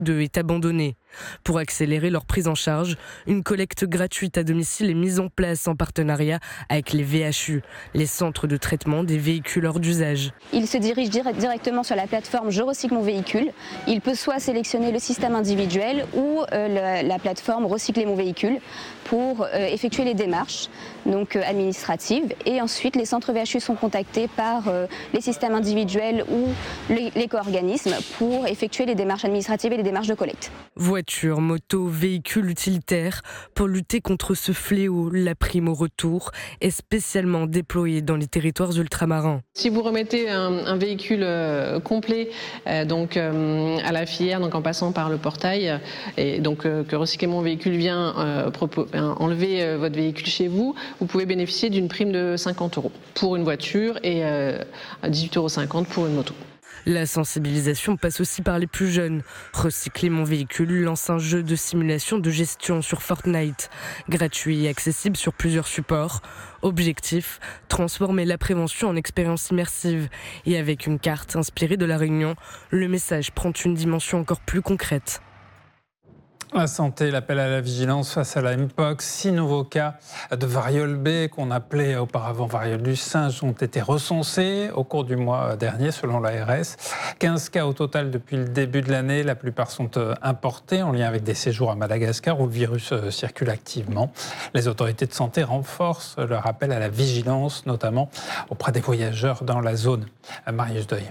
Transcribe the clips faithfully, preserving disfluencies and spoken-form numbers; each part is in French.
deux est abandonnée. Pour accélérer leur prise en charge, une collecte gratuite à domicile est mise en place en partenariat avec les V H U, les centres de traitement des véhicules hors d'usage. Il se dirige direct, directement sur la plateforme Je recycle mon véhicule. Il peut soit sélectionner le système individuel ou euh, la, la plateforme Recycler mon véhicule pour euh, effectuer les démarches donc, euh, administratives. Et ensuite, les centres V H U sont contactés par euh, les systèmes individuels ou les, l'éco-organismes pour effectuer les démarches administratives et les démarches de collecte. Voitures, motos, véhicules utilitaires, pour lutter contre ce fléau, la prime au retour est spécialement déployée dans les territoires ultramarins. Si vous remettez un, un véhicule euh, complet euh, donc, euh, à la filière, donc en passant par le portail, euh, et donc euh, que Recycler mon véhicule vient euh, propos, euh, enlever euh, votre véhicule chez vous, vous pouvez bénéficier d'une prime de cinquante euros pour une voiture et euh, dix-huit euros cinquante pour une moto. La sensibilisation passe aussi par les plus jeunes. Recycler mon véhicule lance un jeu de simulation de gestion sur Fortnite, gratuit et accessible sur plusieurs supports. Objectif, transformer la prévention en expérience immersive. Et avec une carte inspirée de La Réunion, le message prend une dimension encore plus concrète. La santé, l'appel à la vigilance face à la Mpox. Six nouveaux cas de variole B, qu'on appelait auparavant variole du singe, ont été recensés au cours du mois dernier, selon l'A R S. quinze cas au total depuis le début de l'année. La plupart sont importés en lien avec des séjours à Madagascar où le virus circule activement. Les autorités de santé renforcent leur appel à la vigilance, notamment auprès des voyageurs dans la zone. Marius Deuil.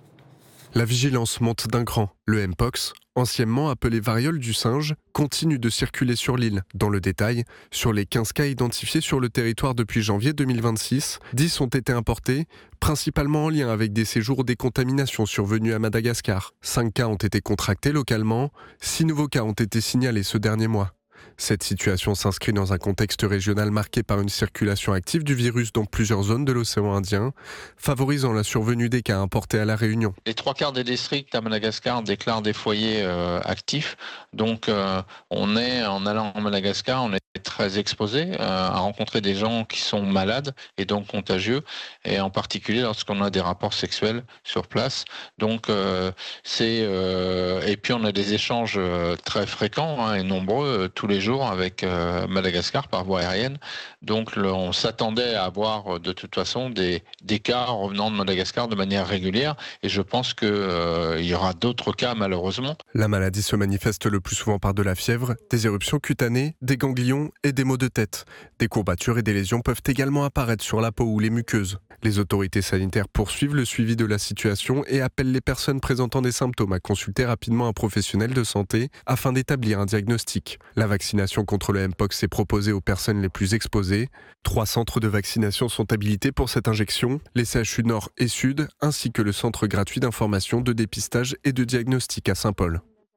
La vigilance monte d'un cran. Le Mpox, anciennement appelé variole du singe, continue de circuler sur l'île. Dans le détail, sur les quinze cas identifiés sur le territoire depuis janvier deux mille vingt-six, dix ont été importés, principalement en lien avec des séjours ou des contaminations survenues à Madagascar. cinq cas ont été contractés localement, six nouveaux cas ont été signalés ce dernier mois. Cette situation s'inscrit dans un contexte régional marqué par une circulation active du virus dans plusieurs zones de l'océan Indien, favorisant la survenue des cas importés à La Réunion. Les trois quarts des districts à Madagascar déclarent des foyers euh, actifs. Donc euh, on est, en allant à Madagascar, on est très exposé euh, à rencontrer des gens qui sont malades et donc contagieux, et en particulier lorsqu'on a des rapports sexuels sur place. Donc euh, c'est euh, et puis on a des échanges euh, très fréquents hein, et nombreux euh, tous les jours avec euh, Madagascar par voie aérienne. Donc le, on s'attendait à avoir de toute façon des, des cas revenant de Madagascar de manière régulière, et je pense qu'il euh, y aura d'autres cas malheureusement. La maladie se manifeste le plus souvent par de la fièvre, des éruptions cutanées, des ganglions et des maux de tête. Des courbatures et des lésions peuvent également apparaître sur la peau ou les muqueuses. Les autorités sanitaires poursuivent le suivi de la situation et appellent les personnes présentant des symptômes à consulter rapidement un professionnel de santé afin d'établir un diagnostic. La vaccination contre le Mpox est proposée aux personnes les plus exposées. Trois centres de vaccination sont habilités pour cette injection, les C H U Nord et Sud, ainsi que le centre gratuit d'information, de dépistage et de diagnostic à Saint-Paul.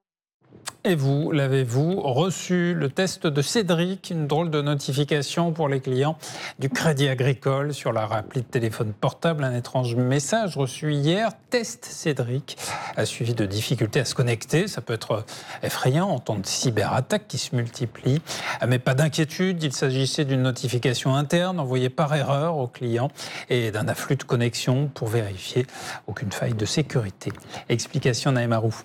Et vous, l'avez-vous reçu, le test de Cédric, une drôle de notification pour les clients du Crédit Agricole sur leur appli de téléphone portable, un étrange message reçu hier, test Cédric, a suivi de difficultés à se connecter. Ça peut être effrayant en temps de cyberattaque qui se multiplient, mais pas d'inquiétude, il s'agissait d'une notification interne envoyée par erreur aux clients et d'un afflux de connexion pour vérifier aucune faille de sécurité. Explication Naïma Roux.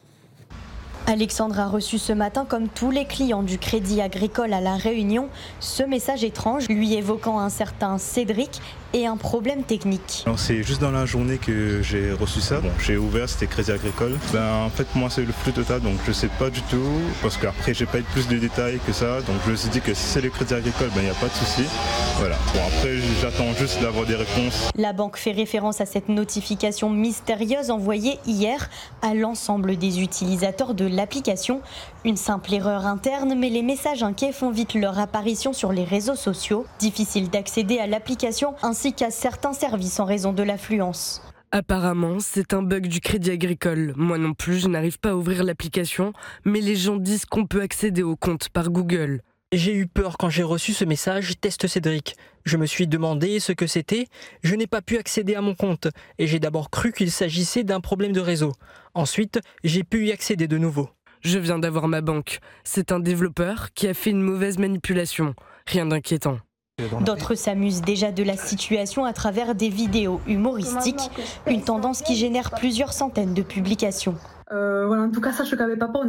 Alexandre a reçu ce matin, comme tous les clients du Crédit Agricole à La Réunion, ce message étrange lui évoquant un certain Cédric et un problème technique. C'est juste dans la journée que j'ai reçu ça. Bon, j'ai ouvert, c'était Crédit Agricole. Ben, en fait, moi, c'est le flux total, donc je ne sais pas du tout, parce qu'après, j'ai pas eu plus de détails que ça. Donc, je me suis dit que si c'est le Crédit Agricole, ben, il n'y a pas de souci. Voilà. Bon, après, j'attends juste d'avoir des réponses. La banque fait référence à cette notification mystérieuse envoyée hier à l'ensemble des utilisateurs de l'application. Une simple erreur interne, mais les messages inquiets font vite leur apparition sur les réseaux sociaux. Difficile d'accéder à l'application ainsi qu'à certains services en raison de l'affluence. Apparemment, c'est un bug du Crédit Agricole. Moi non plus, je n'arrive pas à ouvrir l'application, mais les gens disent qu'on peut accéder au compte par Google. J'ai eu peur quand j'ai reçu ce message « Test Cédric ». Je me suis demandé ce que c'était. Je n'ai pas pu accéder à mon compte et j'ai d'abord cru qu'il s'agissait d'un problème de réseau. Ensuite, j'ai pu y accéder de nouveau. Je viens d'avoir ma banque. C'est un développeur qui a fait une mauvaise manipulation. Rien d'inquiétant. D'autres s'amusent déjà de la situation à travers des vidéos humoristiques, une tendance qui génère plusieurs centaines de publications. Euh, voilà, en tout cas, sache qu'avec papa, on